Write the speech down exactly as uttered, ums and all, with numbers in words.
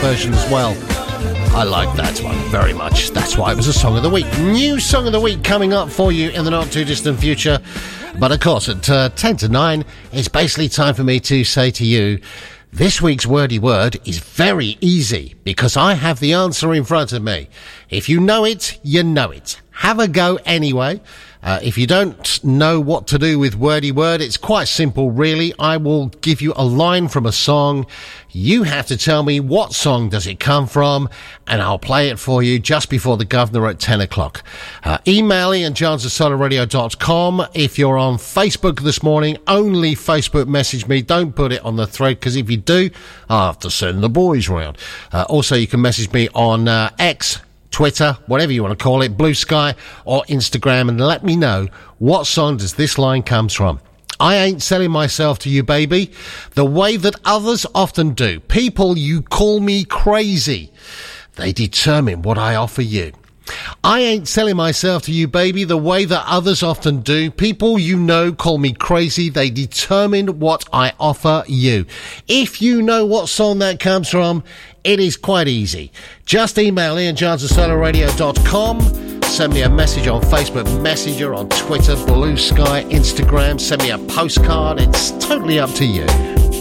version as well. I like that one very much. That's why it was a Song of the Week. New Song of the Week coming up for you in the not-too-distant future. But, of course, at uh, ten to nine, it's basically time for me to say to you, this week's wordy word is very easy because I have the answer in front of me. If you know it, you know it. Have a go anyway. Uh, if you don't know what to do with wordy word, it's quite simple, really. I will give you a line from a song. You have to tell me what song does it come from, and I'll play it for you just before the governor at ten o'clock. Uh, email Ian Johns at solar radio dot com. If you're on Facebook this morning, only Facebook message me. Don't put it on the thread, because if you do, I'll have to send the boys round. Uh, also, you can message me on uh, X, Twitter, whatever you want to call it, Blue Sky or Instagram, and let me know what song does this line comes from. I ain't selling myself to you, baby, the way that others often do. People, you call me crazy. They determine what I offer you. I ain't selling myself to you, baby, the way that others often do. People you know call me crazy. They determine what I offer you. If you know what song that comes from, it is quite easy. Just email Ian Johns at solar radio dot com. Send me a message on Facebook Messenger, on Twitter, Blue Sky, Instagram. Send me a postcard. It's totally up to you.